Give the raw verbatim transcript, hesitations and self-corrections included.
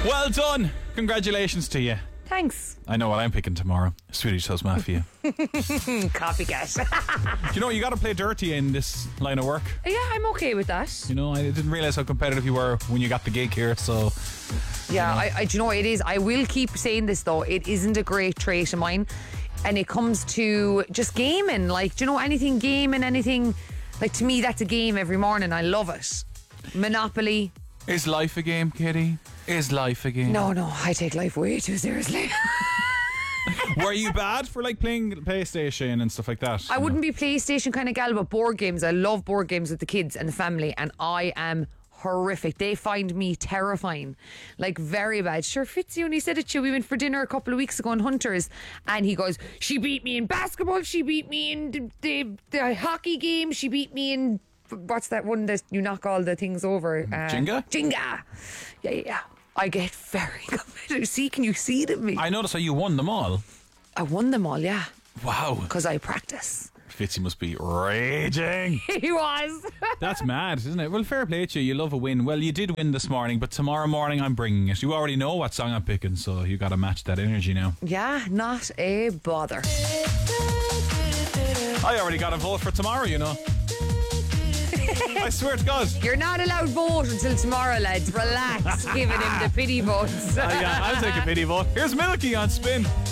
Well done. Congratulations to you. Thanks. I know what I'm picking tomorrow. Swedish House Mafia. Copycat. Do you know, you got to play dirty in this line of work. Yeah, I'm okay with that. You know, I didn't realise how competitive you were when you got the gig here, so... Yeah, I, I, do you know what it is? I will keep saying this though. It isn't a great trait of mine. And it comes to just gaming. Like, do you know anything gaming, anything... Like, to me, that's a game every morning. I love it. Monopoly. Is life a game, Katie? Is life a game? No, no, I take life way too seriously. Were you bad for like playing PlayStation and stuff like that? I wouldn't be PlayStation kind of gal, but board games. I love board games with the kids and the family, and I am horrific. They find me terrifying, like very bad. Sure, Fitzy only said it to you. We went for dinner a couple of weeks ago in Hunters, and he goes, "She beat me in basketball. She beat me in the, the, the hockey game. She beat me in." What's that one that you knock all the things over? Uh, Jenga? Jenga. Yeah, yeah, yeah. I get very competitive. See, can you see it in me? I noticed how you won them all. I won them all, yeah. Wow. Because I practice. Fitzy must be raging. He was. That's mad, isn't it? Well, fair play to you. You love a win. Well, you did win this morning, but tomorrow morning I'm bringing it. You already know what song I'm picking, so you got to match that energy now. Yeah, not a bother. I already got a vote for tomorrow, you know. I swear to God. You're not allowed vote until tomorrow, lads. Relax. Giving him the pity votes. uh, yeah, I'll take a pity vote. Here's Milky on Spin.